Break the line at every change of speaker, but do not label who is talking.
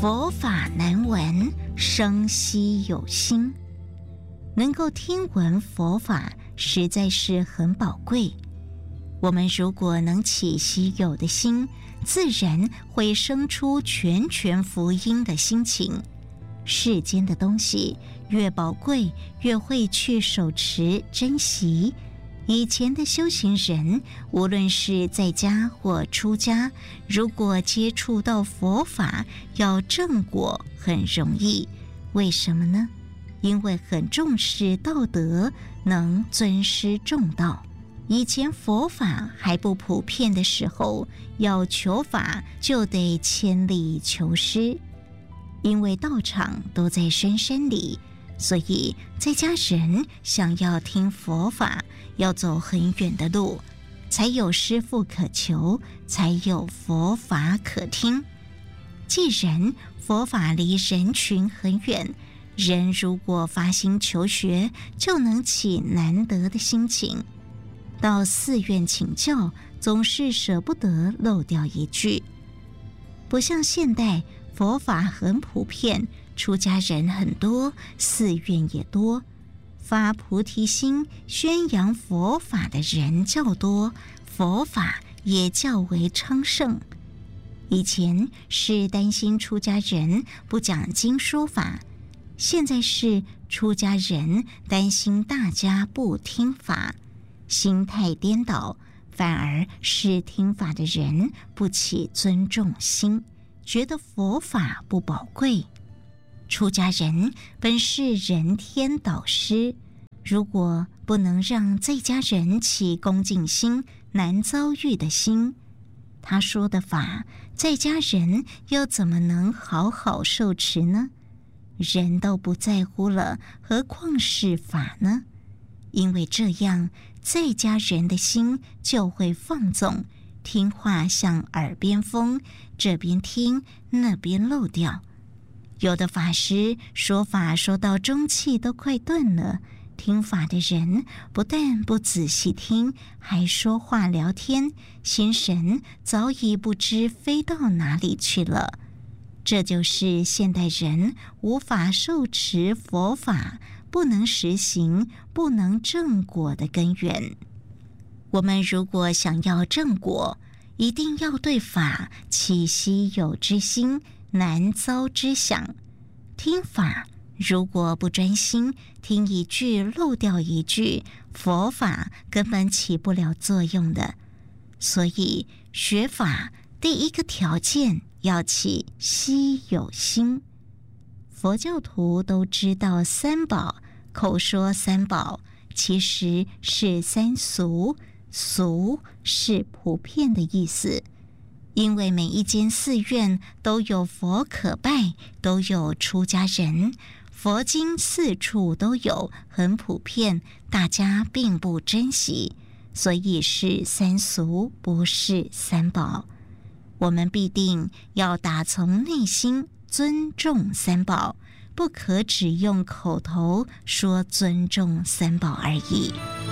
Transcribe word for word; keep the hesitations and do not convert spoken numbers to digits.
佛法难闻，生稀有心。能够听闻佛法，实在是很宝贵。我们如果能起稀有的心，自然会生出全权福音的心情。世间的东西越宝贵，越会去手持珍惜。以前的修行人，无论是在家或出家，如果接触到佛法，要正果很容易。为什么呢？因为很重视道德，能尊师重道。以前佛法还不普遍的时候，要求法就得千里求师，因为道场都在深山里，所以在家人想要听佛法，要走很远的路，才有师父可求，才有佛法可听。既然佛法离人群很远，人如果发心求学，就能起难得的心情。到寺院请教，总是舍不得漏掉一句。不像现代，佛法很普遍，出家人很多，寺院也多，发菩提心宣扬佛法的人较多，佛法也较为昌盛。以前是担心出家人不讲经说法，现在是出家人担心大家不听法，心态颠倒，反而是听法的人不起尊重心，觉得佛法不宝贵。出家人本是人天导师，如果不能让在家人起恭敬心、难遭遇的心，他说的法，在家人又怎么能好好受持呢？人都不在乎了，何况是法呢？因为这样，在家人的心就会放纵，听话像耳边风，这边听，那边漏掉。有的法师说法说到中气都快断了，听法的人不但不仔细听，还说话聊天，心神早已不知飞到哪里去了。这就是现代人无法受持佛法，不能实行，不能正果的根源。我们如果想要正果，一定要对法起稀有之心，难遭之想。听法如果不专心，听一句漏掉一句，佛法根本起不了作用的。所以学法第一个条件要起稀有心。佛教徒都知道三宝，口说三宝，其实是三俗，俗是普遍的意思。因为每一间寺院都有佛可拜，都有出家人，佛经四处都有，很普遍，大家并不珍惜，所以是三俗，不是三宝。我们必定要打从内心尊重三宝，不可只用口头说尊重三宝而已。